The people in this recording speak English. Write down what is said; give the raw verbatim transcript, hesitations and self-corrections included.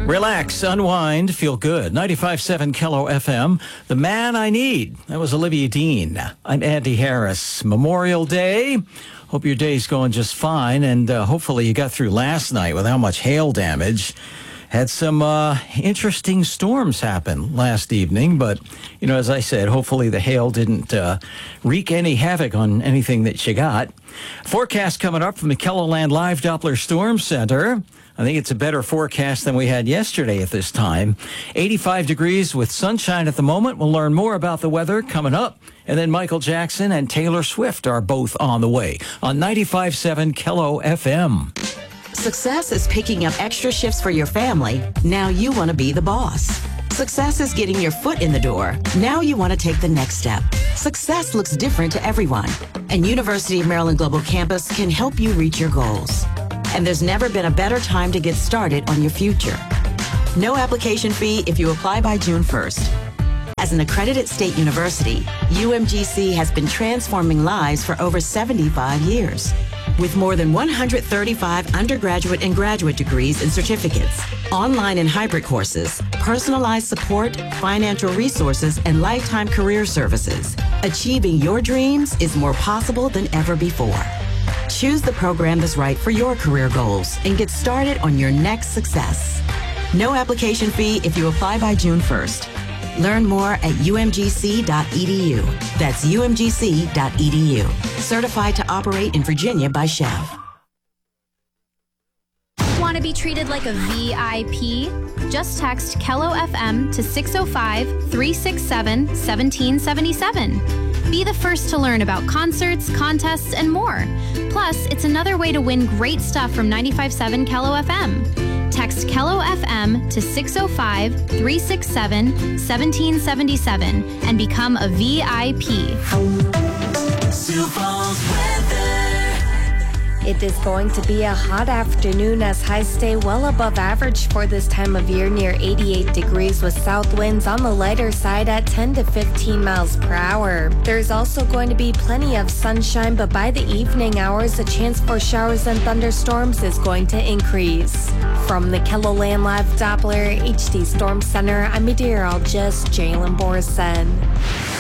Relax, unwind, feel good. ninety-five point seven Kello F M. The man I need. That was Olivia Dean. I'm Andy Harris. Memorial Day. Hope your day's going just fine. And uh, hopefully you got through last night without much hail damage. Had some uh, interesting storms happen last evening, but, you know, as I said, hopefully the hail didn't uh, wreak any havoc on anything that you got. Forecast coming up from the KELOLAND Live Doppler Storm Center. I think it's a better forecast than we had yesterday at this time. eighty-five degrees with sunshine at the moment. We'll learn more about the weather coming up. And then Michael Jackson and Taylor Swift are both on the way on ninety-five point seven Kello F M. Success is picking up extra shifts for your family. Now you want to be the boss. Success is getting your foot in the door. Now you want to take the next step. Success looks different to everyone, and University of Maryland Global Campus can help you reach your goals. And there's never been a better time to get started on your future. No application fee if you apply by June first. As an accredited state university, U M G C has been transforming lives for over seventy-five years. With more than one hundred thirty-five undergraduate and graduate degrees and certificates, online and hybrid courses, personalized support, financial resources, and lifetime career services, achieving your dreams is more possible than ever before. Choose the program that's right for your career goals and get started on your next success. No application fee if you apply by June first. Learn more at U M G C dot E D U. That's U M G C dot E D U. Certified to operate in Virginia by Chev. Want to be treated like a V I P? Just text Kello F M to six oh five, three six seven, one seven seven seven. Be the first to learn about concerts, contests, and more. Plus, it's another way to win great stuff from ninety-five point seven Kello F M. Text Kello F M to six oh five, three six seven, one seven seven seven and become a V I P. Sioux Falls weather. It is going to be a hot afternoon as highs stay well above average for this time of year, near eighty-eight degrees, with south winds on the lighter side at ten to fifteen miles per hour. There's also going to be plenty of sunshine, but by the evening hours, the chance for showers and thunderstorms is going to increase. From the KELOLAND Live Doppler H D Storm Center, I'm meteorologist Jalen Borson.